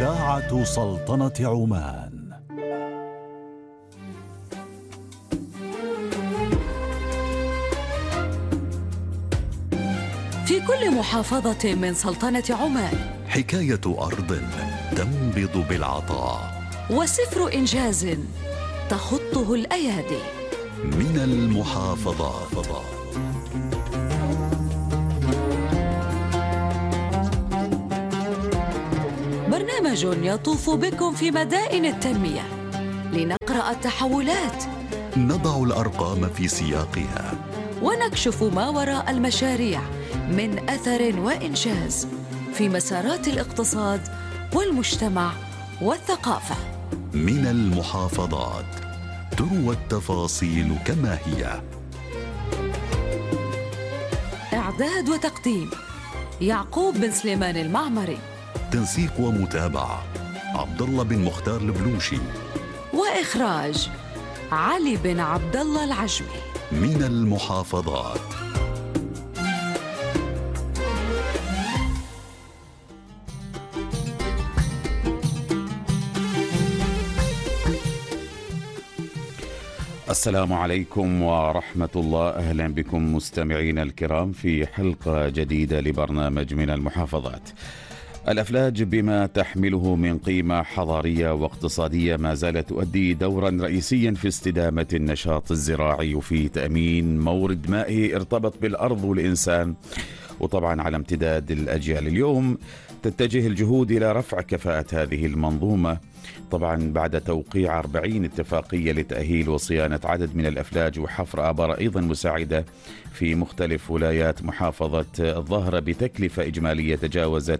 إذاعة سلطنة عمان. في كل محافظة من سلطنة عمان حكاية أرض تنبض بالعطاء، وسفر إنجاز تخطه الأيادي. من المحافظات. برنامج يطوف بكم في مدائن التنمية لنقرأ التحولات، نضع الأرقام في سياقها، ونكشف ما وراء المشاريع من أثر وإنجاز في مسارات الاقتصاد والمجتمع والثقافة. من المحافظات، تروى التفاصيل كما هي. إعداد وتقديم يعقوب بن سليمان المعمري، تنسيق ومتابعة عبد الله بن مختار البلوشي، وإخراج علي بن عبد الله العجمي. من المحافظات. السلام عليكم ورحمة الله. أهلا بكم مستمعينا الكرام في حلقة جديدة لبرنامج من المحافظات. الأفلاج بما تحمله من قيمة حضارية واقتصادية ما زالت تؤدي دورا رئيسيا في استدامة النشاط الزراعي وفي تأمين مورد مائي ارتبط بالأرض والإنسان، وطبعا على امتداد الأجيال. اليوم تتجه الجهود إلى رفع كفاءة هذه المنظومة، طبعا بعد توقيع 40 اتفاقية لتأهيل وصيانة عدد من الأفلاج وحفر آبار أيضا مساعدة في مختلف ولايات محافظة الظاهرة بتكلفة إجمالية تجاوزت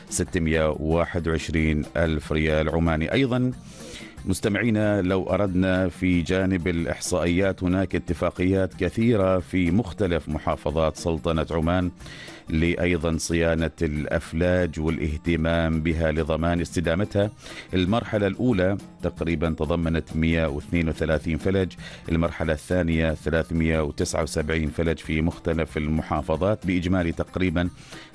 621 ألف ريال عماني. أيضا مستمعينا، لو أردنا في جانب الإحصائيات، هناك اتفاقيات كثيرة في مختلف محافظات سلطنة عمان لأيضا صيانة الأفلاج والاهتمام بها لضمان استدامتها. المرحلة الأولى تقريبا تضمنت 132 فلج، المرحلة الثانية 379 فلج في مختلف المحافظات، بإجمالي تقريبا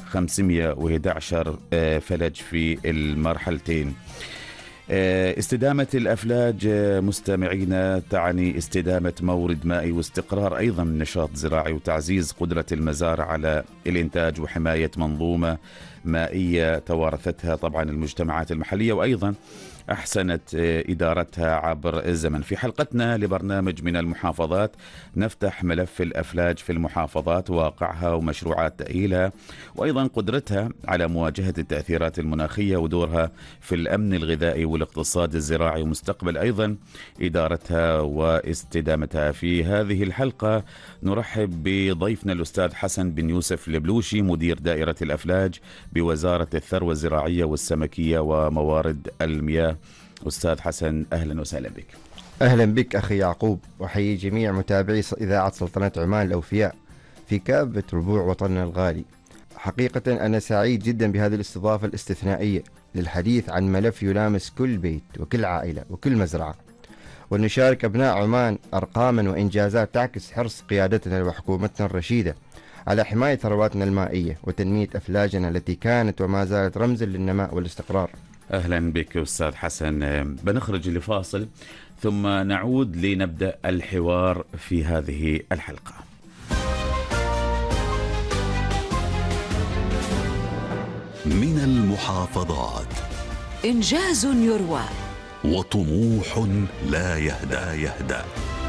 511 فلج في المرحلتين. استدامة الأفلاج مستمعينا تعني استدامة مورد مائي واستقرار أيضا نشاط زراعي وتعزيز قدرة المزارع على الإنتاج وحماية منظومة مائية توارثتها طبعا المجتمعات المحلية، وأيضا أحسنت إدارتها عبر الزمن. في حلقتنا لبرنامج من المحافظات نفتح ملف الأفلاج في المحافظات، واقعها ومشروعات تأهيلها، وأيضا قدرتها على مواجهة التأثيرات المناخية ودورها في الأمن الغذائي والاقتصاد الزراعي، ومستقبل أيضا إدارتها واستدامتها. في هذه الحلقة نرحب بضيفنا الأستاذ حسن بن يوسف البلوشي، مدير دائرة الأفلاج بوزارة الثروة الزراعية والسمكية وموارد المياه. أستاذ حسن، أهلا وسهلا بك. أهلا بك أخي يعقوب، وحيي جميع متابعي إذاعة سلطنة عمان الأوفياء في كافة ربوع وطننا الغالي. حقيقة أنا سعيد جدا بهذه الاستضافة الاستثنائية للحديث عن ملف يلامس كل بيت وكل عائلة وكل مزرعة، ونشارك أبناء عمان أرقاما وإنجازات تعكس حرص قيادتنا وحكومتنا الرشيدة على حماية ثرواتنا المائية وتنمية أفلاجنا التي كانت وما زالت رمزا للنماء والاستقرار. أهلا بك أستاذ حسن. بنخرج لفاصل ثم نعود لنبدأ الحوار في هذه الحلقة. من المحافظات، إنجاز يروى وطموح لا يهدأ.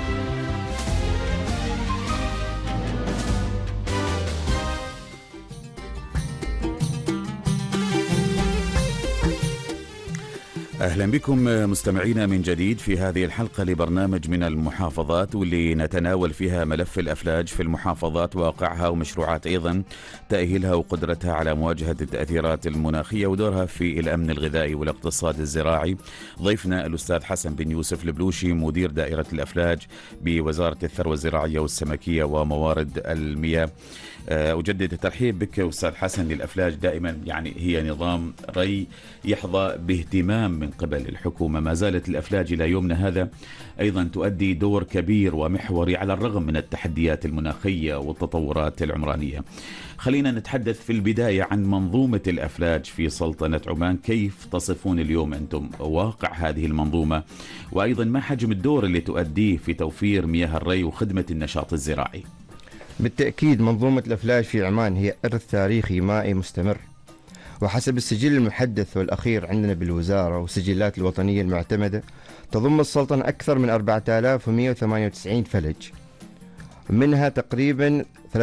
أهلا بكم مستمعينا من جديد في هذه الحلقة لبرنامج من المحافظات، واللي نتناول فيها ملف الأفلاج في المحافظات، واقعها ومشروعات أيضا تأهيلها وقدرتها على مواجهة التأثيرات المناخية ودورها في الأمن الغذائي والاقتصاد الزراعي. ضيفنا الأستاذ حسن بن يوسف البلوشي، مدير دائرة الأفلاج بوزارة الثروة الزراعية والسمكية وموارد المياه. أجدد الترحيب بك أستاذ حسن. للأفلاج دائما يعني هي نظام ري يحظى باهتمام من من قبل الحكومة. ما زالت الأفلاج إلى يومنا هذا أيضا تؤدي دور كبير ومحوري على الرغم من التحديات المناخية والتطورات العمرانية. خلينا نتحدث في البداية عن منظومة الأفلاج في سلطنة عمان. كيف تصفون اليوم أنتم واقع هذه المنظومة، وأيضا ما حجم الدور اللي تؤديه في توفير مياه الري وخدمة النشاط الزراعي؟ بالتأكيد منظومة الأفلاج في عمان هي إرث تاريخي مائي مستمر، وحسب السجل المحدث والأخير عندنا بالوزارة والسجلات الوطنية المعتمدة تضم السلطنة أكثر من 4198 فلج، منها تقريبا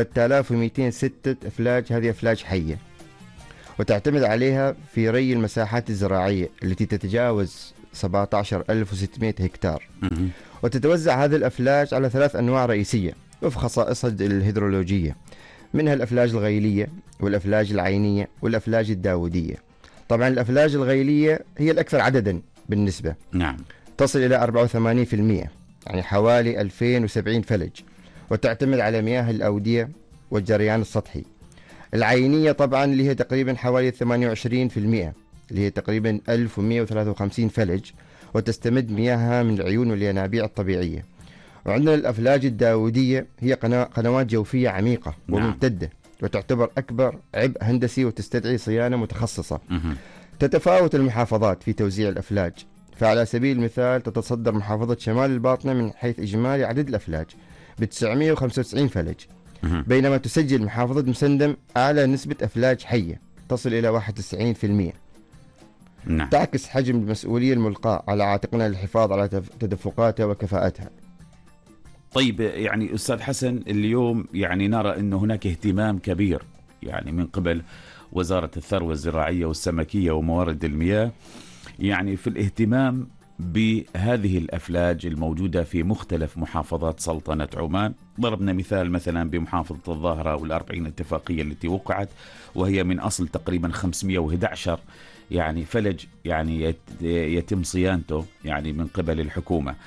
3206 أفلاج هذه أفلاج حية، وتعتمد عليها في ري المساحات الزراعية التي تتجاوز 17600 هكتار. وتتوزع هذه الأفلاج على 3 أنواع رئيسية وفق خصائصها الهيدرولوجية، منها الأفلاج الغيلية والأفلاج العينية والأفلاج الداودية. طبعا الأفلاج الغيلية هي الأكثر عددا بالنسبة، نعم، تصل إلى 84%، يعني حوالي 2070 فلج، وتعتمد على مياه الأودية والجريان السطحي. العينية طبعا اللي هي تقريبا حوالي 28%، اللي هي تقريبا 1153 فلج، وتستمد مياهها من العيون والينابيع الطبيعية. وعندنا الأفلاج الداودية هي قنوات جوفية عميقة وممتدة، وتعتبر أكبر عبء هندسي وتستدعي صيانة متخصصة. تتفاوت المحافظات في توزيع الأفلاج، فعلى سبيل المثال تتصدر محافظة شمال الباطنة من حيث إجمالي عدد الأفلاج ب 995 فلج، بينما تسجل محافظة مسندم أعلى نسبة أفلاج حية تصل إلى 91%. نعم. تعكس حجم المسؤولية الملقاة على عاتقنا للحفاظ على تدفقاتها وكفاءتها. طيب يعني أستاذ حسن، اليوم يعني نرى أن هناك اهتمام كبير يعني من قبل وزارة الثروة الزراعية والسمكية وموارد المياه يعني في الاهتمام بهذه الأفلاج الموجودة في مختلف محافظات سلطنة عمان. ضربنا مثال مثلا بمحافظة الظاهرة وال40 اتفاقية التي وقعت، وهي من أصل تقريبا 511 يعني فلج يعني يتم صيانته يعني من قبل الحكومة.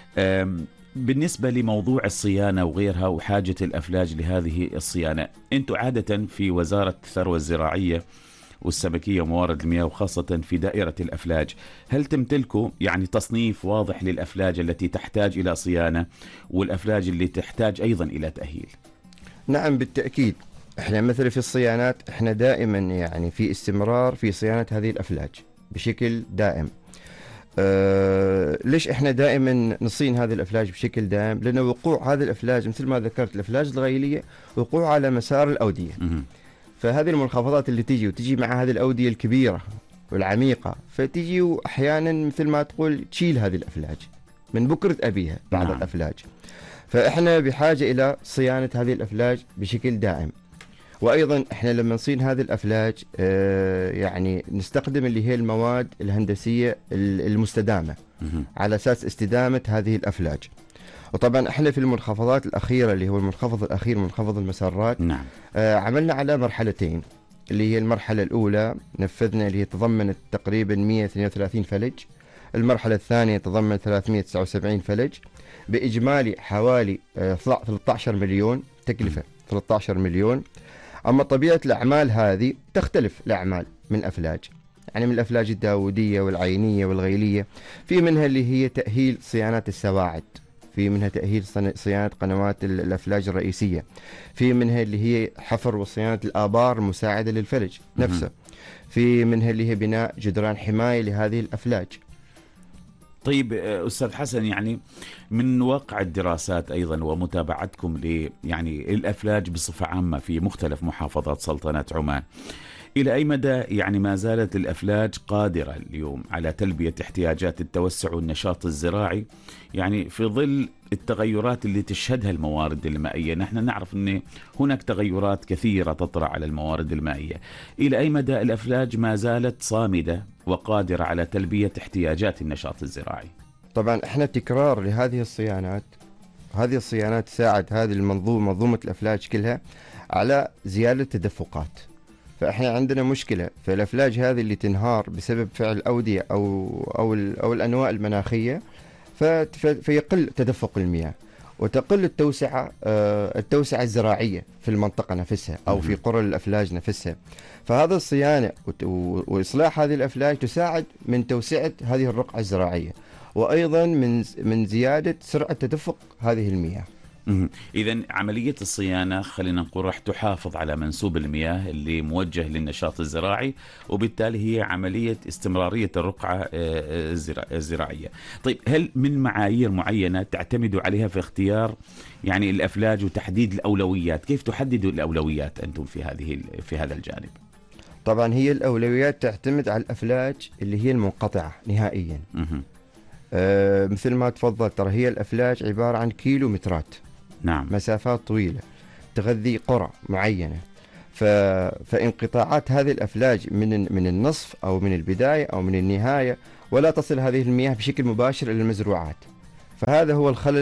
بالنسبة لموضوع الصيانة وغيرها وحاجة الأفلاج لهذه الصيانة، أنتم عادة في وزارة الثروة الزراعية والسمكية وموارد المياه وخاصة في دائرة الأفلاج، هل تمتلكوا يعني تصنيف واضح للأفلاج التي تحتاج إلى صيانة والأفلاج اللي تحتاج أيضا إلى تأهيل؟ نعم بالتأكيد، احنا مثلا في الصيانات احنا دائما يعني في استمرار في صيانة هذه الأفلاج بشكل دائم. ليش احنا دائما نصين هذه الأفلاج بشكل دائم؟ لأن وقوع هذه الأفلاج مثل ما ذكرت الأفلاج الغيلية وقوع على مسار الأودية، فهذه المنخفضات اللي تجي مع هذه الأودية الكبيرة والعميقة، فتجي أحيانا مثل ما تقول تشيل هذه الأفلاج من بكرة أبيها بعض نعم. الأفلاج. فإحنا بحاجة إلى صيانة هذه الأفلاج بشكل دائم. وأيضا إحنا لما نصين هذه الأفلاج يعني نستخدم اللي هي المواد الهندسية المستدامة على أساس استدامة هذه الأفلاج. وطبعا احنا في المنخفضات الأخيرة اللي هو المنخفض الأخير منخفض المسارات، نعم. عملنا على مرحلتين، اللي هي المرحلة الأولى نفذنا اللي هي تضمنت تقريبا 132 فلج، المرحلة الثانية تضمنت 379 فلج، بإجمالي حوالي 13 مليون تكلفة 13 مليون. أما طبيعة الأعمال هذه تختلف الأعمال من أفلاج، يعني من الأفلاج الداودية والعينية والغيلية، في منها اللي هي تأهيل صيانات السواعد، في منها تأهيل صيانة قنوات الأفلاج الرئيسية، في منها اللي هي حفر وصيانة الآبار المساعدة للفلج نفسه، في منها اللي هي بناء جدران حماية لهذه الأفلاج. طيب أستاذ حسن، يعني من واقع الدراسات أيضا ومتابعتكم يعني الأفلاج بصفة عامة في مختلف محافظات سلطنة عمان، إلى أي مدى يعني ما زالت الأفلاج قادرة اليوم على تلبية احتياجات التوسع والنشاط الزراعي يعني في ظل التغيرات اللي تشهدها الموارد المائية؟ نحن نعرف أن هناك تغيرات كثيرة تطرأ على الموارد المائية. إلى أي مدى الأفلاج ما زالت صامدة وقادرة على تلبية احتياجات النشاط الزراعي؟ طبعا احنا تكرار لهذه الصيانات، هذه الصيانات تساعد هذه منظومة الأفلاج كلها على زيادة التدفقات. فإحنا عندنا مشكلة في الأفلاج هذه اللي تنهار بسبب فعل الأودية أو الأنواع المناخية، فيقل تدفق المياه، وتقل التوسعة الزراعية في المنطقة نفسها أو في قرى الأفلاج نفسها. فهذا الصيانة وإصلاح هذه الأفلاج تساعد من توسعة هذه الرقعة الزراعية، وأيضا من زيادة سرعة تدفق هذه المياه. إذا عملية الصيانة خلينا نقول راح تحافظ على منسوب المياه اللي موجه للنشاط الزراعي، وبالتالي هي عملية استمرارية الرقعة الزراعية. طيب هل من معايير معينة تعتمدوا عليها في اختيار يعني الأفلاج وتحديد الأولويات؟ كيف تحددوا الأولويات أنتم في هذا الجانب؟ طبعا هي الأولويات تعتمد على الأفلاج اللي هي المنقطعة نهائيا. مثل ما تفضل، ترى هي الأفلاج عبارة عن كيلومترات، نعم، مسافات طويلة تغذي قرى معينة. فانقطاعات هذه الأفلاج من النصف أو من البداية أو من النهاية، ولا تصل هذه المياه بشكل مباشر إلى المزروعات. فهذا هو الخلل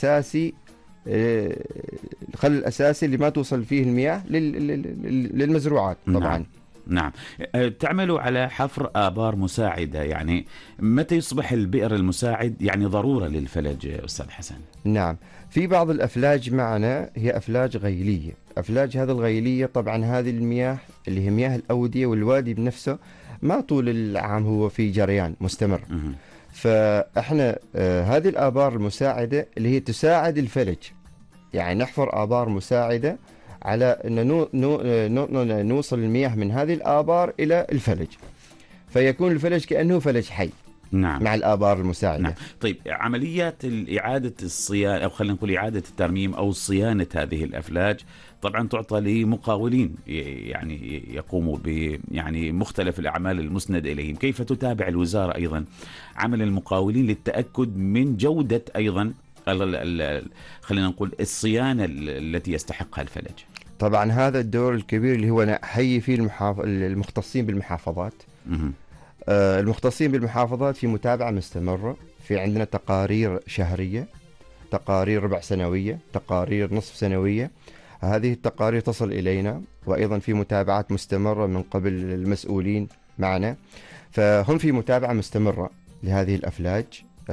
الأساسي اللي ما توصل فيه المياه للمزروعات طبعا. نعم. تعملوا على حفر آبار مساعدة، يعني متى يصبح البئر المساعد يعني ضرورة للفلج أستاذ حسن؟ نعم، في بعض الأفلاج معنا هي أفلاج غيلية. أفلاج هذه الغيلية طبعا هذه المياه اللي هي مياه الأودية والوادي بنفسه ما طول العام هو في جريان مستمر. فإحنا هذه الآبار المساعدة اللي هي تساعد الفلج، يعني نحفر آبار مساعدة على أن نوصل المياه من هذه الآبار إلى الفلج، فيكون الفلج كأنه فلج حي. نعم، مع الآبار المساعدة. نعم. طيب عمليات إعادة الصيانة أو خلينا نقول إعادة الترميم أو صيانة هذه الأفلاج طبعا تعطى لمقاولين يعني يقوموا ب يعني مختلف الأعمال المسند إليهم. كيف تتابع الوزارة أيضا عمل المقاولين للتأكد من جودة أيضا خلينا نقول الصيانة التي يستحقها الفلج؟ طبعا هذا الدور الكبير اللي هو نحيي فيه المختصين بالمحافظات. المختصين بالمحافظات في متابعة مستمرة، في عندنا تقارير شهرية، تقارير ربع سنوية، تقارير نصف سنوية. هذه التقارير تصل إلينا، وأيضا في متابعات مستمرة من قبل المسؤولين معنا، فهم في متابعة مستمرة لهذه الأفلاج.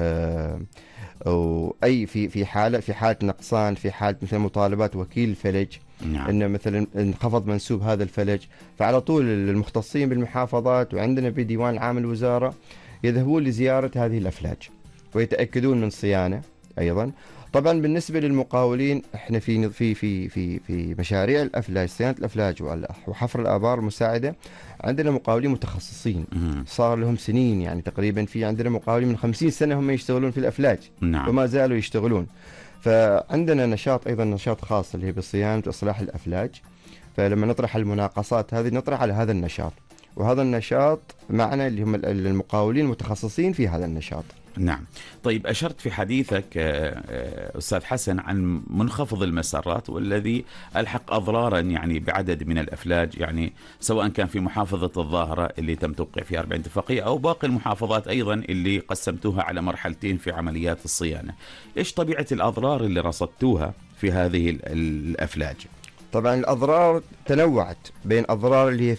أو أي في حالة نقصان، في حالة مثل مطالبات وكيل الفلج، نعم، إن مثلا انخفض منسوب هذا الفلج، فعلى طول المختصين بالمحافظات وعندنا بديوان العام الوزارة يذهبون لزيارة هذه الأفلاج ويتأكدون من صيانة. أيضا طبعا بالنسبة للمقاولين، احنا في مشاريع الأفلاج، صيانة الأفلاج وحفر الآبار المساعدة، عندنا مقاولين متخصصين صار لهم سنين، يعني تقريبا في عندنا مقاولين من 50 سنة هم يشتغلون في الأفلاج. نعم، وما زالوا يشتغلون. فعندنا نشاط أيضا، نشاط خاص اللي هي بصيانة وإصلاح الأفلاج. فلما نطرح المناقصات هذه نطرح على هذا النشاط، وهذا النشاط معنا اللي هم المقاولين المتخصصين في هذا النشاط. نعم. طيب أشرت في حديثك أستاذ حسن عن منخفض المسارات والذي ألحق أضرارا يعني بعدد من الأفلاج، يعني سواء كان في محافظة الظاهرة اللي تم توقيع فيها 40 اتفاقية أو باقي المحافظات أيضا اللي قسمتوها على مرحلتين في عمليات الصيانة. إيش طبيعة الأضرار اللي رصدتوها في هذه الأفلاج؟ طبعا الأضرار تنوعت بين أضرار اللي هي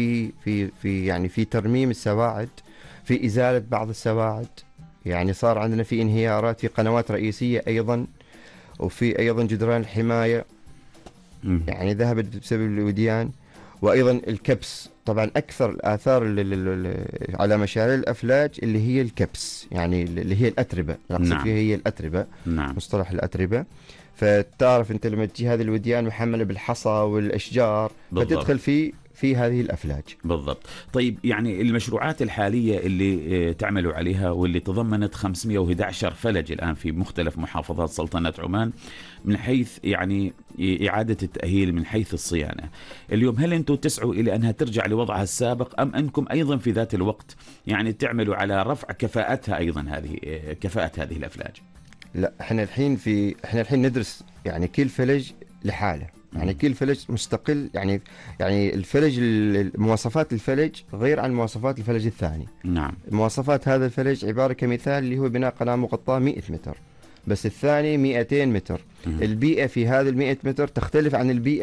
في ترميم السواعد، في إزالة بعض السواعد، يعني صار عندنا في انهيارات في قنوات رئيسية أيضا، وفي أيضا جدران الحماية يعني ذهبت بسبب الوديان، وأيضا الكبس. طبعا أكثر الآثار على مشاريع الأفلاج اللي هي الكبس، يعني اللي هي الأتربة، نقصد فيها هي الأتربة. نعم. مصطلح الأتربة. فتعرف أنت لما تجي هذه الوديان محملة بالحصى والأشجار بالضبط، فتدخل في هذه الأفلاج. بالضبط. طيب يعني المشروعات الحالية اللي تعملوا عليها واللي تضمنت 511 فلج الآن في مختلف محافظات سلطنة عمان من حيث يعني إعادة التأهيل من حيث الصيانة، اليوم هل أنتم تسعوا إلى أنها ترجع لوضعها السابق، أم أنكم أيضا في ذات الوقت يعني تعملوا على رفع كفاءتها أيضا كفاءة هذه الأفلاج؟ لا، احنا الحين ندرس يعني كل فلج لحاله، يعني كل فلج مستقل، يعني الفلج، مواصفات الفلج غير عن مواصفات الفلج الثاني. نعم. مواصفات هذا الفلج عبارة كمثال اللي هو بناء قناة مغطاة 100 متر، بس الثاني 200 متر. البيئة في هذا 100 متر تختلف عن البيئة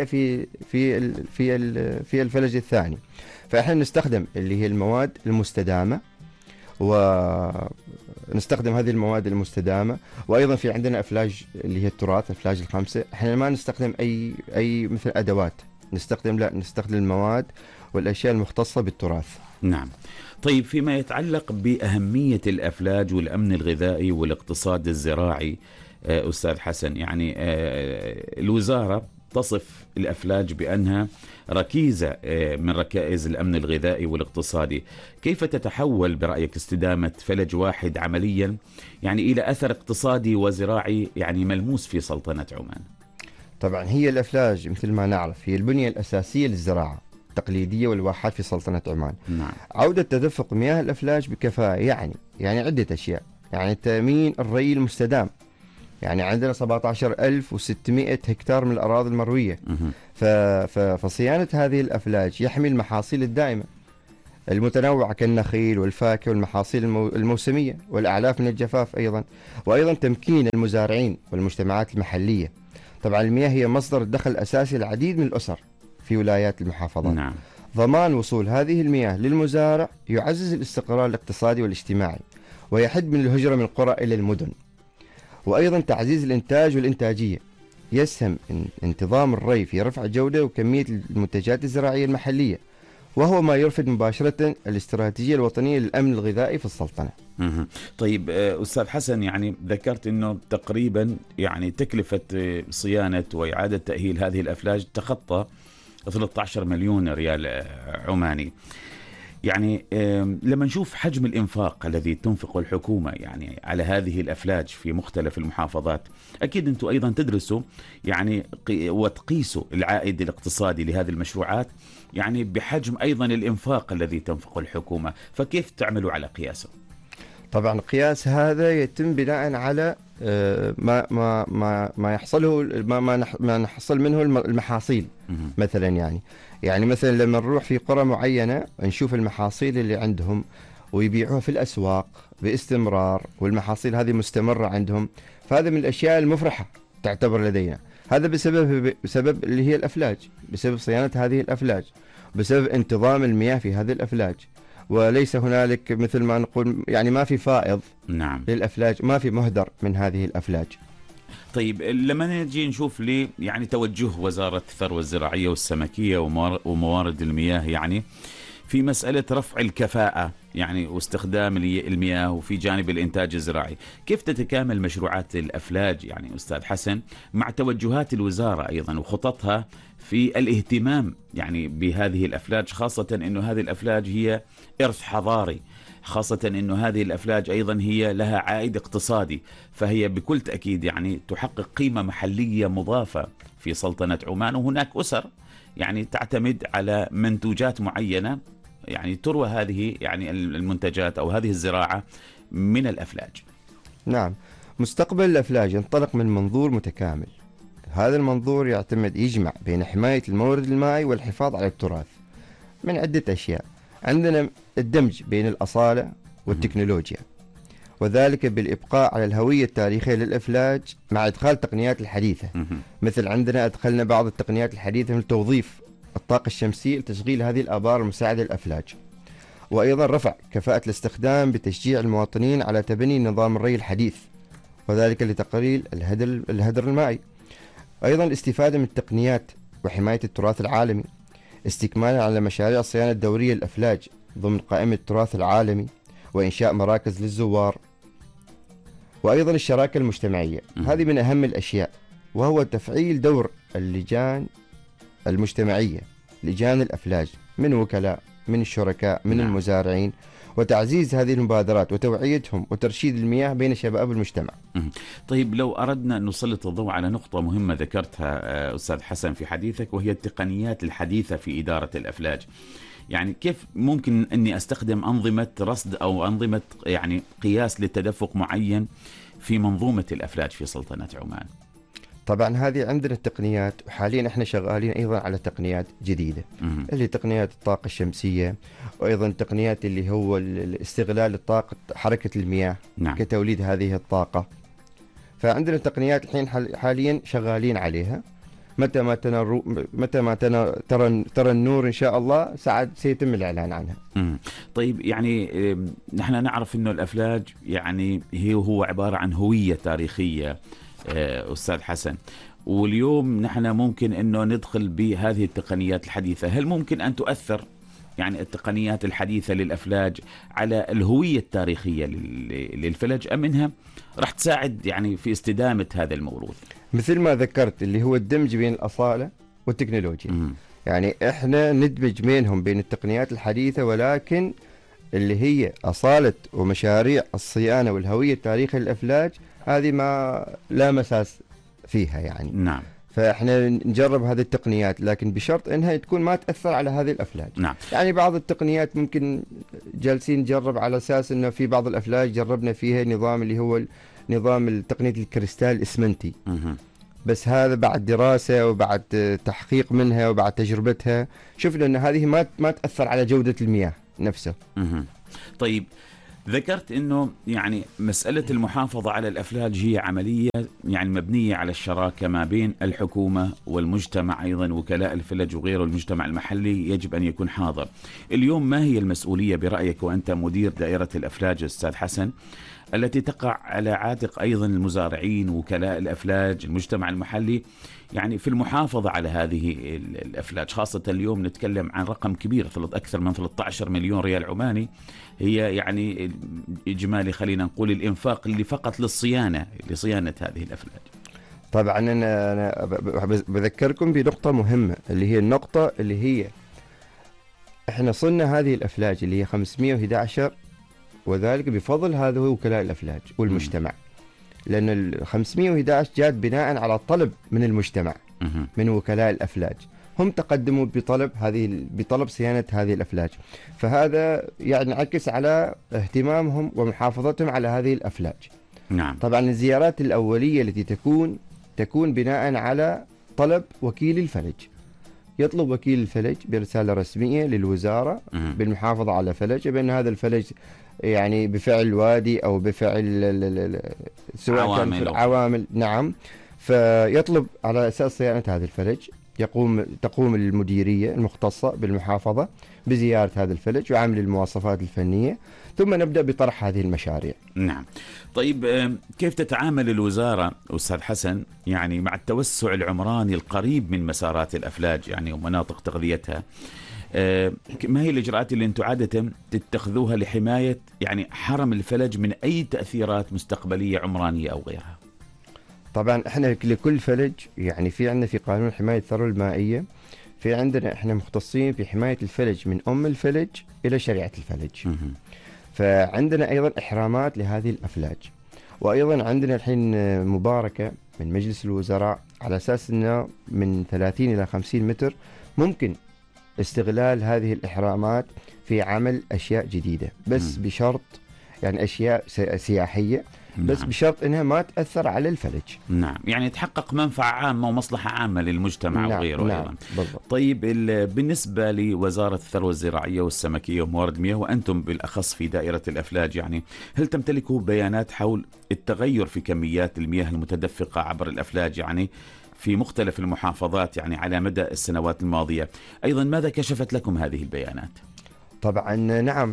في الفلج الثاني. فاحنا نستخدم اللي هي المواد المستدامة، ونستخدم هذه المواد المستدامة. وأيضا في عندنا أفلاج اللي هي التراث، أفلاج الخمسة. احنا ما نستخدم أي مثل أدوات، نستخدم المواد والأشياء المختصة بالتراث. نعم. طيب فيما يتعلق بأهمية الأفلاج والأمن الغذائي والاقتصاد الزراعي، أستاذ حسن، يعني الوزارة تصف الأفلاج بأنها ركيزة من ركائز الأمن الغذائي والاقتصادي. كيف تتحول برأيك استدامة فلج واحد عمليا يعني إلى أثر اقتصادي وزراعي يعني ملموس في سلطنة عمان؟ طبعا هي الأفلاج مثل ما نعرف هي البنية الأساسية للزراعة التقليدية والواحات في سلطنة عمان. نعم. عودة تدفق مياه الأفلاج بكفاءة يعني عدة أشياء، يعني تأمين الري المستدام. يعني عندنا 17,600 هكتار من الأراضي المروية. فصيانة هذه الأفلاج يحمي المحاصيل الدائمة المتنوعة كالنخيل والفاكهة والمحاصيل الموسمية والأعلاف من الجفاف أيضا. وأيضا تمكين المزارعين والمجتمعات المحلية. طبعا المياه هي مصدر الدخل الأساسي للعديد من الأسر في ولايات المحافظات. نعم. ضمان وصول هذه المياه للمزارع يعزز الاستقرار الاقتصادي والاجتماعي ويحد من الهجرة من القرى إلى المدن. وأيضا تعزيز الإنتاج والإنتاجية. يسهم انتظام الري في رفع جودة وكمية المنتجات الزراعية المحلية، وهو ما يرفد مباشرة الاستراتيجية الوطنية للأمن الغذائي في السلطنة. طيب أستاذ حسن، يعني ذكرت أنه تقريبا يعني تكلفة صيانة وإعادة تأهيل هذه الأفلاج تخطى 13 مليون ريال عماني. يعني لما نشوف حجم الإنفاق الذي تنفقه الحكومة يعني على هذه الأفلاج في مختلف المحافظات، أكيد أنتم أيضا تدرسوا يعني وتقيسوا العائد الاقتصادي لهذه المشروعات يعني بحجم أيضا الإنفاق الذي تنفقه الحكومة، فكيف تعملوا على قياسه؟ طبعا قياس هذا يتم بناء على ما يحصله ما نحصل منه المحاصيل. مثلا يعني مثلا لما نروح في قرى معينة نشوف المحاصيل اللي عندهم ويبيعوها في الأسواق باستمرار، والمحاصيل هذه مستمرة عندهم، فهذا من الأشياء المفرحة تعتبر لدينا. هذا بسبب اللي هي الأفلاج، بسبب صيانة هذه الأفلاج، بسبب انتظام المياه في هذه الأفلاج. وليس هنالك مثل ما نقول يعني ما في فائض. نعم. للأفلاج، ما في مهدر من هذه الأفلاج. طيب لما نجي نشوف لي يعني توجه وزارة الثروة الزراعية والسمكية وموارد المياه يعني في مسألة رفع الكفاءة يعني واستخدام المياه وفي جانب الإنتاج الزراعي، كيف تتكامل مشروعات الأفلاج يعني أستاذ حسن مع توجهات الوزارة أيضا وخططها في الاهتمام يعني بهذه الأفلاج، خاصة أنه هذه الأفلاج هي إرث حضاري، خاصة أنه هذه الأفلاج أيضا هي لها عائد اقتصادي، فهي بكل تأكيد يعني تحقق قيمة محلية مضافة في سلطنة عمان. وهناك أسر يعني تعتمد على منتوجات معينة يعني تروى هذه يعني المنتجات أو هذه الزراعة من الأفلاج. نعم. مستقبل الأفلاج ينطلق من منظور متكامل. هذا المنظور يجمع بين حماية المورد المائي والحفاظ على التراث من عدة أشياء. عندنا الدمج بين الأصالة والتكنولوجيا، وذلك بالإبقاء على الهوية التاريخية للأفلاج مع إدخال التقنيات الحديثة. مثل عندنا أدخلنا بعض التقنيات الحديثة من توظيف الطاقة الشمسية لتشغيل هذه الآبار المساعدة للأفلاج. وأيضا رفع كفاءة الاستخدام بتشجيع المواطنين على تبني نظام الري الحديث، وذلك لتقليل الهدر المائي. أيضا الاستفادة من التقنيات وحماية التراث العالمي، استكمالا على مشاريع الصيانة الدورية للأفلاج ضمن قائمة التراث العالمي، وإنشاء مراكز للزوار. وأيضا الشراكة المجتمعية، هذه من أهم الأشياء، وهو تفعيل دور اللجان المجتمعية، لجان الأفلاج من وكلاء، من الشركاء، من المزارعين، وتعزيز هذه المبادرات وتوعيتهم وترشيد المياه بين شباب المجتمع. طيب لو أردنا أن نسلط الضوء على نقطة مهمة ذكرتها أستاذ حسن في حديثك، وهي التقنيات الحديثة في إدارة الأفلاج، يعني كيف ممكن أني أستخدم أنظمة رصد أو أنظمة يعني قياس للتدفق معين في منظومة الأفلاج في سلطنة عمان؟ طبعا هذه عندنا التقنيات، وحاليا احنا شغالين ايضا على تقنيات جديدة اللي تقنيات الطاقة الشمسية، وايضا تقنيات اللي هو استغلال الطاقة حركة المياه. نعم. كتوليد هذه الطاقة. فعندنا تقنيات الحين حاليا شغالين عليها، متى ما ترى النور إن شاء الله ساعد سيتم الإعلان عنها. طيب يعني نحن نعرف إنه الأفلاج يعني هو عبارة عن هوية تاريخية أستاذ حسن، واليوم نحن ممكن إنه ندخل بهذه التقنيات الحديثة. هل ممكن أن تؤثر يعني التقنيات الحديثة للأفلاج على الهوية التاريخية للفلج، أم إنها راح تساعد يعني في استدامة هذا الموروث؟ مثل ما ذكرت اللي هو الدمج بين الأصالة والتكنولوجيا. يعني إحنا ندمج بينهم بين التقنيات الحديثة، ولكن اللي هي أصالة ومشاريع الصيانة والهوية التاريخية للأفلاج هذه ما لا مساس فيها يعني. نعم. فإحنا نجرب هذه التقنيات، لكن بشرط إنها تكون ما تأثر على هذه الأفلاج. نعم. يعني بعض التقنيات ممكن جالسين نجرب على أساس إنه في بعض الأفلاج جربنا فيها نظام اللي هو نظام تقنية الكريستال الإسمنتي. بس هذا بعد دراسة وبعد تحقيق منها وبعد تجربتها شفنا أن هذه ما تأثر على جودة المياه نفسها. طيب ذكرت أنه يعني مسألة المحافظة على الأفلاج هي عملية يعني مبنية على الشراكة ما بين الحكومة والمجتمع، أيضا وكلاء الفلج وغيره، المجتمع المحلي يجب أن يكون حاضر. اليوم ما هي المسؤولية برأيك وأنت مدير دائرة الأفلاج أستاذ حسن التي تقع على عاتق أيضا المزارعين وكلاء الأفلاج المجتمع المحلي يعني في المحافظة على هذه الأفلاج، خاصة اليوم نتكلم عن رقم كبير أكثر من 13 مليون ريال عماني هي يعني إجمالي خلينا نقول الإنفاق اللي فقط لصيانة هذه الأفلاج. طبعا أنا بذكركم بنقطة مهمة اللي هي النقطة اللي هي إحنا صلنا هذه الأفلاج اللي هي 511 وذلك بفضل هذا هو وكلاء الأفلاج والمجتمع، لأن ال 511 جات بناء على طلب من المجتمع من وكلاء الأفلاج، هم تقدموا بطلب صيانة هذه الأفلاج، فهذا يعني عكس على اهتمامهم ومحافظتهم على هذه الأفلاج. نعم. طبعا الزيارات الأولية التي تكون بناء على طلب وكيل الفلج، يطلب وكيل الفلج برسالة رسمية للوزارة بالمحافظة على فلج بأن هذا الفلج يعني بفعل وادي أو بفعل سواء كان في العوامل. نعم. فيطلب على أساس صيانة هذا الفلج تقوم المديرية المختصة بالمحافظة بزيارة هذا الفلج وعمل المواصفات الفنية، ثم نبدأ بطرح هذه المشاريع. نعم. طيب كيف تتعامل الوزارة أستاذ حسن يعني مع التوسع العمراني القريب من مسارات الأفلاج يعني ومناطق تغذيتها؟ ما هي الإجراءات اللي أنتم عادة تتخذوها لحماية يعني حرم الفلج من أي تأثيرات مستقبلية عمرانية أو غيرها؟ طبعا احنا لكل فلج يعني في عندنا في قانون حماية الثروة المائية في عندنا احنا مختصين في حماية الفلج من أم الفلج إلى شريعة الفلج. فعندنا أيضا إحرامات لهذه الأفلاج، وأيضا عندنا الحين مباركة من مجلس الوزراء على أساس أنه من 30 إلى 50 متر ممكن استغلال هذه الإحرامات في عمل أشياء جديدة، بس بشرط يعني أشياء سياحية، بس نعم. بشرط أنها ما تأثر على الفلج. نعم، يعني تحقق منفعة عامة ومصلحة عامة للمجتمع. نعم. وغيره. نعم. أيضا بالضبط. طيب بالنسبة لوزارة الثروة الزراعية والسمكية وموارد المياه وأنتم بالأخص في دائرة الأفلاج يعني هل تمتلكوا بيانات حول التغير في كميات المياه المتدفقة عبر الأفلاج يعني في مختلف المحافظات يعني على مدى السنوات الماضية؟ أيضا ماذا كشفت لكم هذه البيانات؟ طبعا نعم،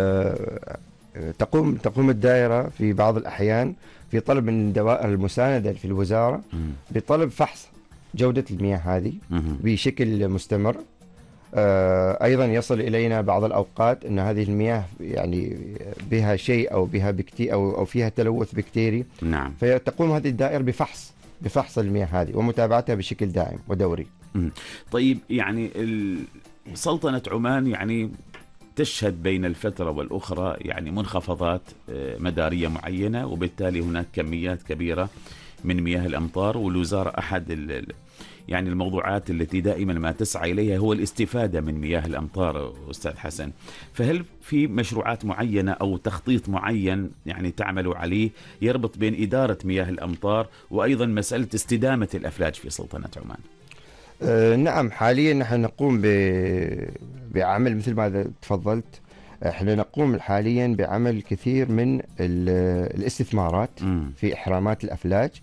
تقوم الدائرة في بعض الأحيان في طلب من الدوائر المساندة في الوزارة بطلب فحص جودة المياه هذه بشكل مستمر. أيضا يصل إلينا بعض الأوقات أن هذه المياه يعني بها شيء أو بها أو فيها تلوث بكتيري. نعم. فتقوم هذه الدائرة بفحص المياه هذه ومتابعتها بشكل دائم ودوري. طيب يعني سلطنة عمان يعني تشهد بين الفترة والأخرى يعني منخفضات مدارية معينة، وبالتالي هناك كميات كبيرة من مياه الأمطار، والوزارة أحد يعني الموضوعات التي دائما ما تسعى إليها هو الاستفادة من مياه الأمطار أستاذ حسن. فهل في مشروعات معينة أو تخطيط معين يعني تعملوا عليه يربط بين إدارة مياه الأمطار وأيضا مسألة استدامة الأفلاج في سلطنة عمان؟ نعم، حاليا نحن نقوم بعمل مثل ما تفضلت. احنا نقوم حاليا بعمل كثير من الاستثمارات في إحرامات الأفلاج،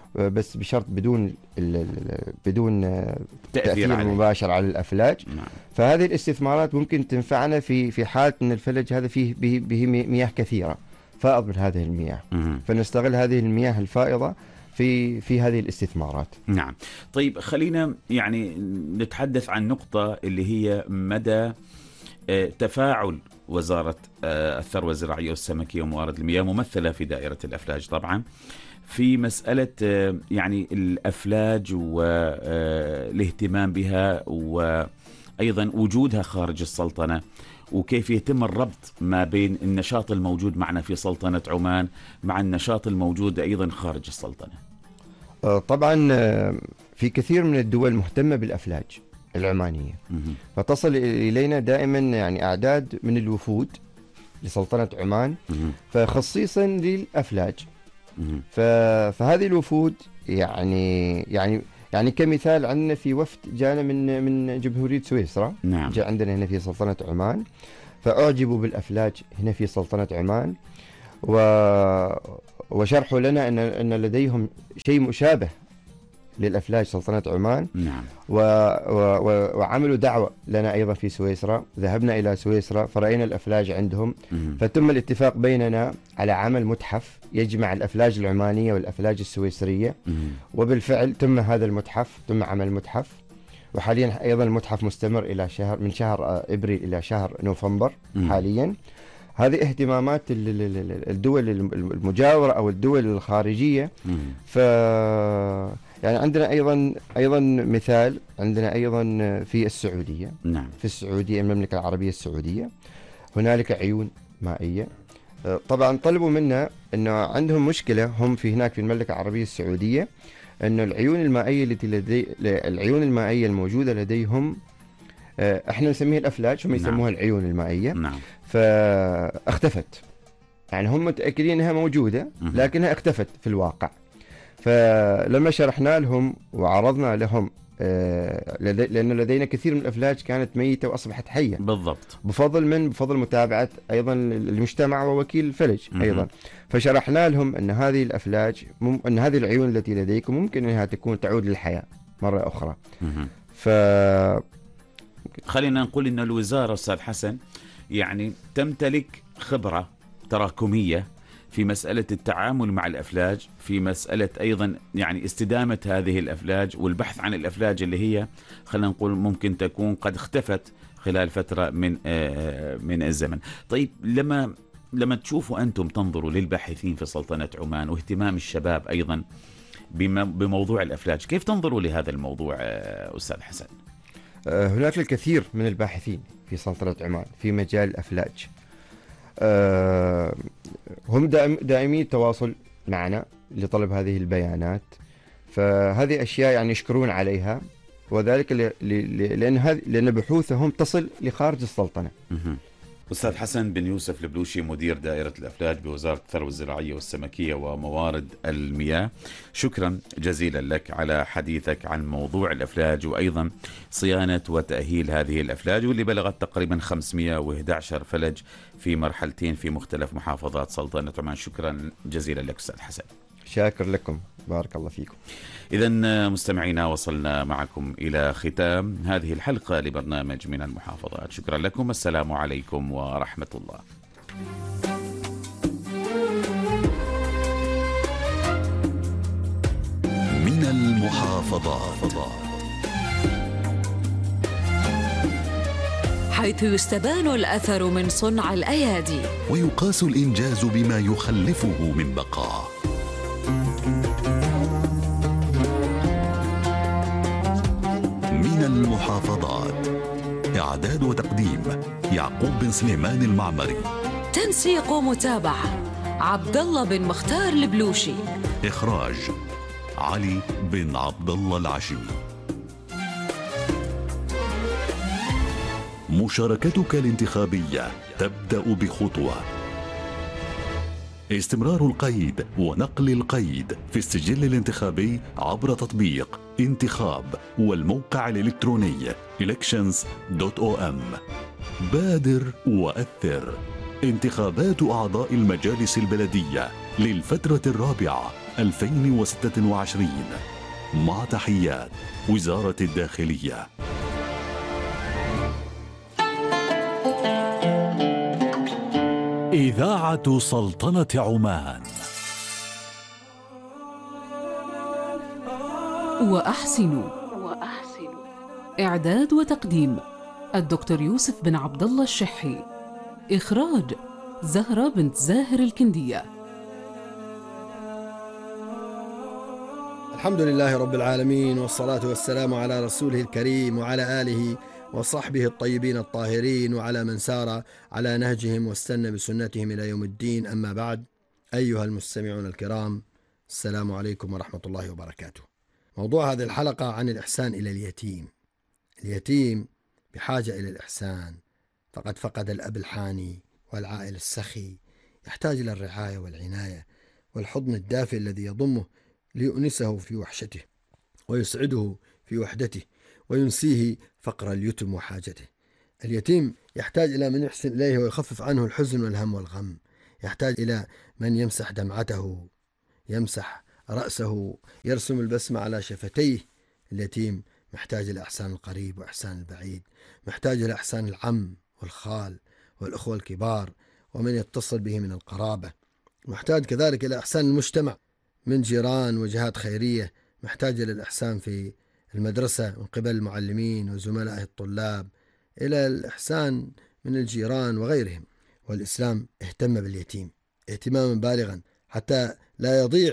بس بشرط بدون تأثير عليه. مباشر على الأفلاج. نعم. فهذه الاستثمارات ممكن تنفعنا في حالة أن الفلج هذا فيه به مياه كثيرة، فائض من هذه المياه، فنستغل هذه المياه الفائضة في هذه الاستثمارات. نعم. طيب خلينا يعني نتحدث عن نقطة اللي هي مدى تفاعل وزارة الثروة الزراعية والسمكية وموارد المياه، ممثلة في دائرة الأفلاج طبعا، في مسألة يعني الأفلاج والاهتمام بها وأيضا وجودها خارج السلطنة، وكيف يتم الربط ما بين النشاط الموجود معنا في سلطنة عمان مع النشاط الموجود أيضا خارج السلطنة. طبعا في كثير من الدول مهتمة بالأفلاج العمانية، فتصل إلينا دائما يعني أعداد من الوفود لسلطنة عمان فخصيصا للأفلاج. فهذه الوفود يعني كمثال عندنا في وفد جانا من جمهورية سويسرا. نعم. جاء عندنا هنا في سلطنة عمان، فأعجبوا بالأفلاج هنا في سلطنة عمان، وشرحوا لنا أن لديهم شيء مشابه للأفلاج سلطنة عمان. نعم. وعملوا دعوة لنا أيضا في سويسرا، ذهبنا إلى سويسرا فرأينا الأفلاج عندهم، فتم الاتفاق بيننا على عمل متحف يجمع الأفلاج العمانية والأفلاج السويسرية، وبالفعل تم هذا المتحف، تم عمل متحف، وحاليا أيضا المتحف مستمر إلى من شهر إبريل إلى شهر نوفمبر حاليا. هذه اهتمامات الدول المجاورة أو الدول الخارجية. يعني عندنا أيضا مثال، عندنا أيضا في السعودية. نعم. في السعودية، المملكة العربية السعودية، هنالك عيون مائية. طبعا طلبوا منا أنه عندهم مشكلة هم في هناك في المملكة العربية السعودية، أن العيون المائية العيون المائية الموجودة لديهم احنا نسميها الأفلاج، هم يسموها العيون المائية. نعم. فاختفت، يعني هم متأكدين أنها موجودة لكنها اختفت في الواقع. فلما شرحنا لهم وعرضنا لهم لأن لدينا كثير من الأفلاج كانت ميتة وأصبحت حية بالضبط، بفضل متابعة أيضا المجتمع ووكيل الفلج أيضا. فشرحنا لهم أن هذه الأفلاج أن هذه العيون التي لديكم ممكن أنها تعود للحياة مرة أخرى. خلينا نقول أن الوزارة أستاذ حسن يعني تمتلك خبرة تراكمية في مسألة التعامل مع الأفلاج، في مسألة أيضا يعني استدامة هذه الأفلاج والبحث عن الأفلاج اللي هي خلينا نقول ممكن تكون قد اختفت خلال فترة من الزمن. طيب لما تشوفوا أنتم تنظروا للباحثين في سلطنة عمان واهتمام الشباب أيضا بموضوع الأفلاج، كيف تنظروا لهذا الموضوع أستاذ حسن؟ هناك الكثير من الباحثين في سلطنة عمان في مجال الأفلاج، هم دائمين التواصل معنا لطلب هذه البيانات، فهذه أشياء يعني يشكرون عليها، وذلك لأن بحوثهم تصل لخارج السلطنة. أستاذ حسن بن يوسف البلوشي، مدير دائرة الأفلاج بوزارة الثروة الزراعية والسمكية وموارد المياه، شكرا جزيلا لك على حديثك عن موضوع الأفلاج وأيضا صيانة وتأهيل هذه الأفلاج واللي بلغت تقريبا 511 فلج في مرحلتين في مختلف محافظات سلطنة عمان. شكرا جزيلا لك أستاذ حسن. شاكر لكم، بارك الله فيكم. إذن مستمعينا، وصلنا معكم إلى ختام هذه الحلقة لبرنامج من المحافظات. شكرا لكم، السلام عليكم ورحمة الله. من المحافظات، حيث يستبان الأثر من صنع الأيادي ويقاس الإنجاز بما يخلفه من بقاء. من المحافظات، إعداد وتقديم يعقوب بن سليمان المعمري، تنسيق ومتابعة عبد الله بن مختار البلوشي، إخراج علي بن عبد الله العشمي. مشاركتك الانتخابية تبدأ بخطوة. استمرار القيد ونقل القيد في السجل الانتخابي عبر تطبيق انتخاب والموقع الإلكتروني elections.om. بادر وأثر. انتخابات أعضاء المجالس البلدية للفترة الرابعة 2026. مع تحيات وزارة الداخلية. إذاعة سلطنة عمان. وأحسنوا. إعداد وتقديم الدكتور يوسف بن عبد الله الشحي. إخراج زهرة بنت زاهر الكندية. الحمد لله رب العالمين، والصلاة والسلام على رسوله الكريم وعلى آله وصحبه الطيبين الطاهرين وعلى من سار على نهجهم واستنى بسنتهم إلى يوم الدين. أما بعد، أيها المستمعون الكرام، السلام عليكم ورحمة الله وبركاته. موضوع هذه الحلقة عن الإحسان إلى اليتيم. اليتيم بحاجة إلى الإحسان، فقد فقد الأب الحاني والعائل السخي، يحتاج إلى الرعاية والعناية والحضن الدافئ الذي يضمه ليؤنسه في وحشته ويسعده في وحدته وينسيه فقر اليتم وحاجته. اليتيم يحتاج إلى من يحسن إليه ويخفف عنه الحزن والهم والغم، يحتاج إلى من يمسح دمعته، يمسح رأسه، يرسم البسمة على شفتيه. اليتيم محتاج إلى إحسان القريب وإحسان البعيد، محتاج إلى إحسان العم والخال والأخوة الكبار ومن يتصل به من القرابة، محتاج كذلك إلى إحسان المجتمع من جيران وجهات خيرية، محتاج إلى الإحسان في المدرسة من قبل المعلمين وزملائه الطلاب، إلى الإحسان من الجيران وغيرهم. والإسلام اهتم باليتيم اهتماما بالغا حتى لا يضيع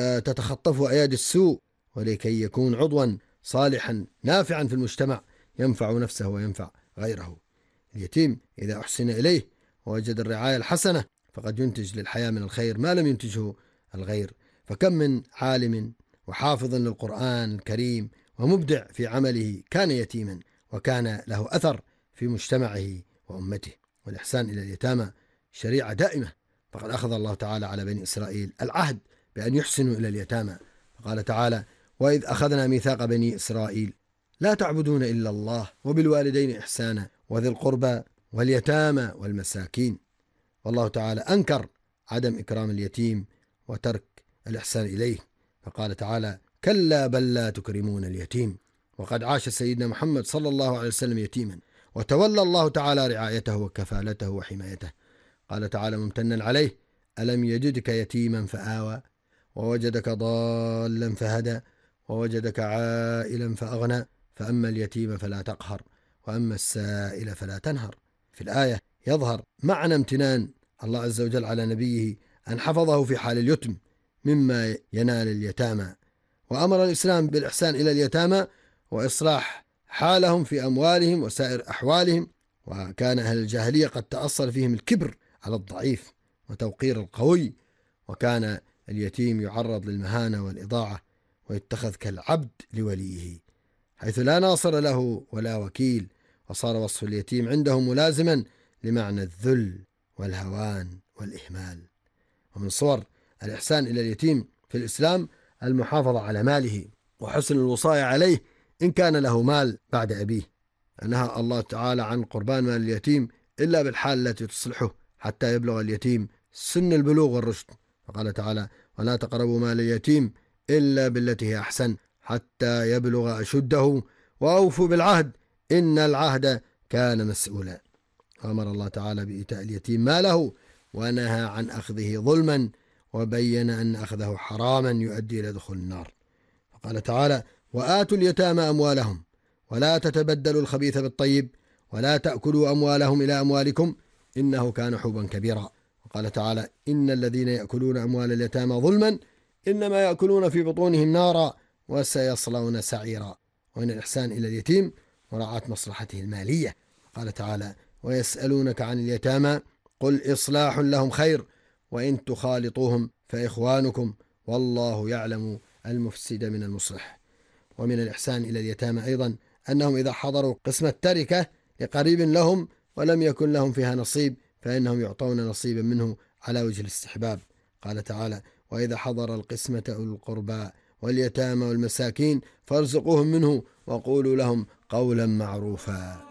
وتتخطفه أيادي السوء، ولكي يكون عضوا صالحا نافعا في المجتمع ينفع نفسه وينفع غيره. اليتيم إذا أحسن إليه ووجد الرعاية الحسنة فقد ينتج للحياة من الخير ما لم ينتجه الغير. فكم من عالم وحافظ للقرآن الكريم ومبدع في عمله كان يتيما وكان له أثر في مجتمعه وأمته. والإحسان إلى اليتامى شريعة دائمة، فقد أخذ الله تعالى على بني إسرائيل العهد بأن يحسنوا إلى اليتامى، فقال تعالى: وإذ أخذنا ميثاق بني إسرائيل لا تعبدون إلا الله وبالوالدين إحسانا وذي القربى واليتامى والمساكين. والله تعالى أنكر عدم إكرام اليتيم وترك الإحسان إليه، فقال تعالى: كلا بل لا تكرمون اليتيم. وقد عاش سيدنا محمد صلى الله عليه وسلم يتيما، وتولى الله تعالى رعايته وكفالته وحمايته. قال تعالى ممتنا عليه: ألم يجدك يتيما فآوى ووجدك ضالا فهدى ووجدك عائلا فأغنى فأما اليتيم فلا تقهر وأما السائل فلا تنهر. في الآية يظهر معنى امتنان الله عز وجل على نبيه أن حفظه في حال اليتم مما ينال اليتامى، وأمر الإسلام بالإحسان إلى اليتامى وإصلاح حالهم في أموالهم وسائر أحوالهم. وكان أهل الجاهلية قد تأصل فيهم الكبر على الضعيف وتوقير القوي، وكان اليتيم يعرض للمهانة والإضاعة ويتخذ كالعبد لوليه حيث لا ناصر له ولا وكيل، وصار وصف اليتيم عندهم ملازما لمعنى الذل والهوان والإهمال. ومن صور الإحسان إلى اليتيم في الإسلام المحافظة على ماله وحسن الوصاية عليه إن كان له مال بعد أبيه. نهى الله تعالى عن قربان مال اليتيم إلا بالحال التي تصلحه حتى يبلغ اليتيم سن البلوغ والرشد، فقال تعالى: ولا تقربوا مال اليتيم إلا بالتي هي أحسن حتى يبلغ أشده وأوفوا بالعهد إن العهد كان مسؤولا. وأمر الله تعالى بإيتاء اليتيم ماله ونهى عن أخذه ظلما، وبين أن أخذه حراما يؤدي إلى دخول النار، فقال تعالى: وآتوا اليتامى أموالهم ولا تتبدلوا الخبيث بالطيب ولا تأكلوا أموالهم إلى أموالكم إنه كان حوبا كبيرا. وقال تعالى: إن الذين يأكلون أموال اليتامى ظلما إنما يأكلون في بطونهم نارا وسيصلون سعيرا. وإن الإحسان إلى اليتيم مراعاة مصلحته المالية. قال تعالى: ويسألونك عن اليتامى قل إصلاح لهم خير وإن تخالطوهم فإخوانكم والله يعلم المفسد من المصلح. ومن الإحسان إلى اليتامى أيضا أنهم إذا حضروا قسم التركة لقريب لهم ولم يكن لهم فيها نصيب فإنهم يعطون نصيبا منه على وجه الاستحباب. قال تعالى: وإذا حضر القسمة أولو القربى واليتامى والمساكين فارزقوهم منه وقولوا لهم قولا معروفا.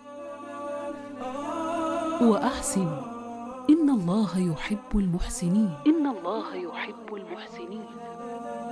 وأحسن إن الله يحب المحسنين.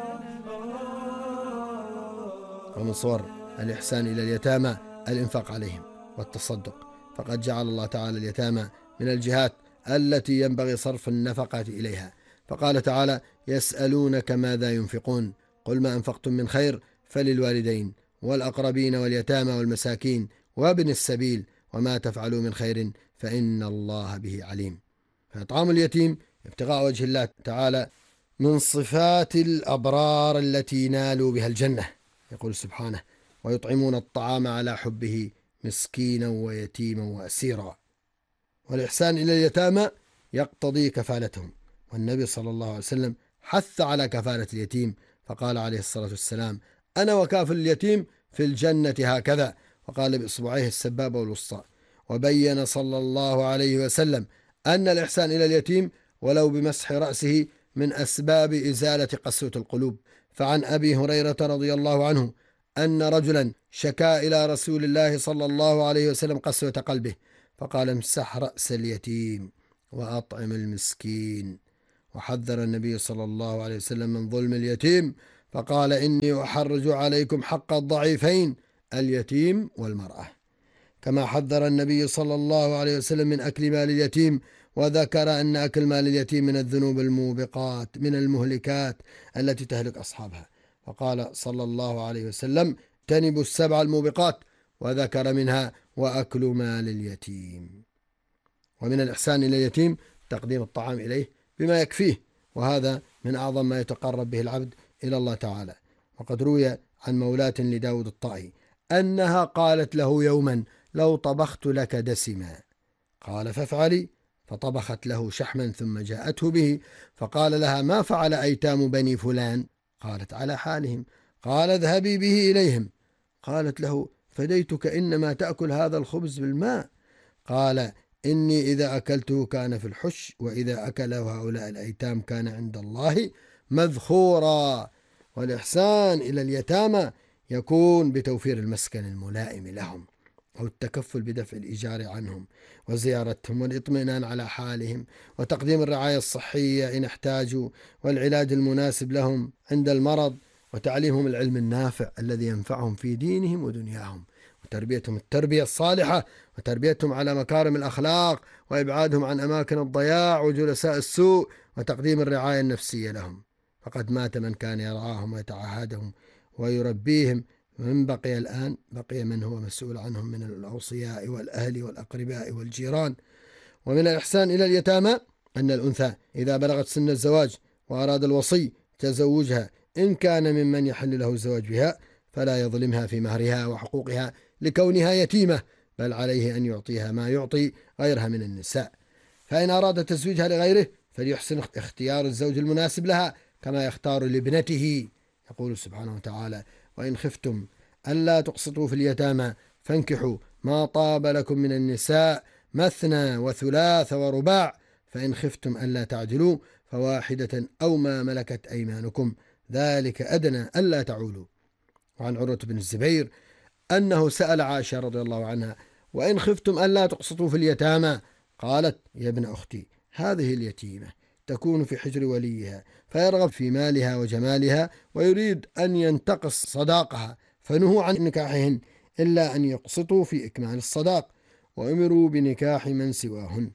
ومن صور الإحسان إلى اليتامى الإنفاق عليهم والتصدق، فقد جعل الله تعالى اليتامى من الجهات التي ينبغي صرف النفقة إليها، فقال تعالى: يسألونك ماذا ينفقون قل ما أنفقتم من خير فللوالدين والأقربين واليتامى والمساكين وابن السبيل وما تفعلوا من خير فإن الله به عليم. فإطعام اليتيم ابتغاء وجه الله تعالى من صفات الأبرار التي نالوا بها الجنة، يقول سبحانه: ويطعمون الطعام على حبه مسكينا ويتيما وأسيرا. والإحسان إلى اليتامى يقتضي كفالتهم، والنبي صلى الله عليه وسلم حث على كفالة اليتيم، فقال عليه الصلاة والسلام: أنا وكافل اليتيم في الجنة هكذا، وقال بإصبعيه السبابة والوسطى. وبين صلى الله عليه وسلم أن الإحسان إلى اليتيم ولو بمسح رأسه من أسباب إزالة قسوة القلوب. فعن أبي هريرة رضي الله عنه أن رجلا شكا إلى رسول الله صلى الله عليه وسلم قسوة قلبه، فقال: امسح رأس اليتيم وأطعم المسكين. وحذر النبي صلى الله عليه وسلم من ظلم اليتيم، فقال: إني أحرج عليكم حق الضعيفين اليتيم والمرأة. كما حذر النبي صلى الله عليه وسلم من أكل مال اليتيم، وذكر أن أكل مال اليتيم من الذنوب الموبقات من المهلكات التي تهلك أصحابها، فقال صلى الله عليه وسلم: اجتنبوا السبع الموبقات، وذكر منها وأكل مال اليتيم. ومن الإحسان إلى اليتيم تقديم الطعام إليه بما يكفيه، وهذا من أعظم ما يتقرب به العبد إلى الله تعالى. وقد روي عن مولاة لداود الطائي أنها قالت له يوما: لو طبخت لك دسما. قال: فافعلي. فطبخت له شحما ثم جاءته به، فقال لها: ما فعل أيتام بني فلان؟ قالت: على حالهم. قال: اذهبي به إليهم. قالت له: فديتك، إنما تأكل هذا الخبز بالماء. قال: إني إذا أكلته كان في الحش، وإذا أكله هؤلاء الأيتام كان عند الله مذخورا. والإحسان إلى اليتامى يكون بتوفير المسكن الملائم لهم، أو التكفل بدفع الإيجار عنهم وزيارتهم والاطمئنان على حالهم، وتقديم الرعاية الصحية إن احتاجوا، والعلاج المناسب لهم عند المرض، وتعليمهم العلم النافع الذي ينفعهم في دينهم ودنياهم، وتربيتهم التربية الصالحة، وتربيتهم على مكارم الأخلاق، وإبعادهم عن أماكن الضياع وجلساء السوء، وتقديم الرعاية النفسية لهم. فقد مات من كان يرعاهم ويتعهدهم ويربيهم، من بقي الآن بقي من هو مسؤول عنهم من الأوصياء والأهل والأقرباء والجيران. ومن الإحسان إلى اليتامى أن الأنثى إذا بلغت سن الزواج وأراد الوصي تزوجها، إن كان ممن يحل له الزواج بها، فلا يظلمها في مهرها وحقوقها لكونها يتيمة، بل عليه أن يعطيها ما يعطي غيرها من النساء. فإن أراد تزويجها لغيره فليحسن اختيار الزوج المناسب لها كما يختار لابنته. يقول سبحانه وتعالى: وإن خفتم ألا تقسطوا في اليتامى فانكحوا ما طاب لكم من النساء مثنى وثلاث ورباع، فإن خفتم ألا تعدلوا فواحدة أو ما ملكت أيمانكم ذلك أدنى ألا تعولوا. وعن عروة بن الزبير أنه سأل عائشة رضي الله عنها: وإن خفتم ألا تقسطوا في اليتامى؟ قالت: يا ابن أختي، هذه اليتيمة تكون في حجر وليها، فيرغب في مالها وجمالها ويريد أن ينتقص صداقها، فنهوا عن نكاحهن إلا أن يقسطوا في إكمال الصداق، وأمروا بنكاح من سواهن.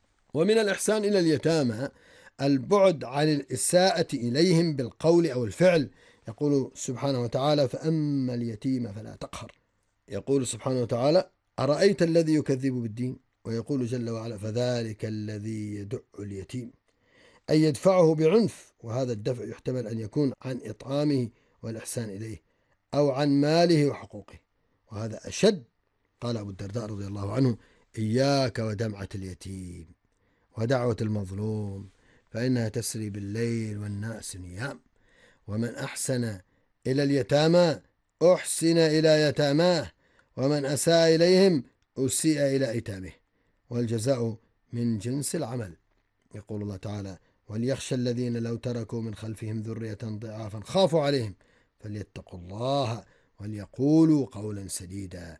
ومن الإحسان إلى اليتامى البعد عن الإساءة إليهم بالقول أو الفعل. يقول سبحانه وتعالى: فأما اليتيم فلا تقهر. يقول سبحانه وتعالى: أرأيت الذي يكذب بالدين؟ ويقول جل وعلا: فذلك الذي يدع اليتيم، أي يدفعه بعنف. وهذا الدفع يحتمل أن يكون عن إطعامه والإحسان إليه، أو عن ماله وحقوقه، وهذا أشد. قال أبو الدرداء رضي الله عنه: إياك ودمعة اليتيم ودعوة المظلوم، فإنها تسري بالليل والناس نيام. ومن أحسن إلى اليتامى أحسن إلى يتاماه، ومن أساء إليهم أسيء إلى أيتامه، والجزاء من جنس العمل. يقول الله تعالى: وليخشى الذين لو تركوا من خلفهم ذرية ضعافا خافوا عليهم فليتقوا الله وليقولوا قولا سديدا.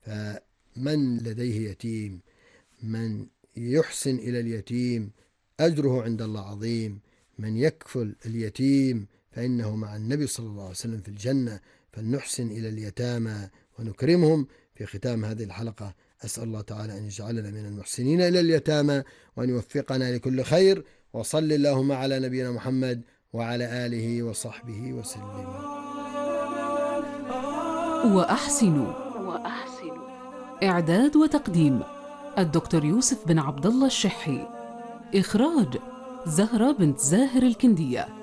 فمن لديه يتيم، من يحسن إلى اليتيم أجره عند الله عظيم. من يكفل اليتيم فإنه مع النبي صلى الله عليه وسلم في الجنة، فلنحسن إلى اليتامى ونكرمهم. في ختام هذه الحلقة أسأل الله تعالى أن يجعلنا من المحسنين إلى اليتامى وأن يوفقنا لكل خير، وصل اللهم على نبينا محمد وعلى آله وصحبه وسلم. وأحسنوا. إعداد وتقديم الدكتور يوسف بن عبد الله الشحي. إخراج زهرة بنت زاهر الكندية.